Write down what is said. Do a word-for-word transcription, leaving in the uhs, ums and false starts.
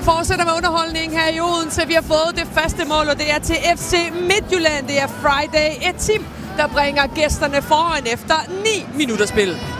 Det fortsætter med underholdning her i Odense. Vi har fået det første mål, og det er til F C Midtjylland. Det er Friday, et team, der bringer gæsterne foran efter ni minutter spil.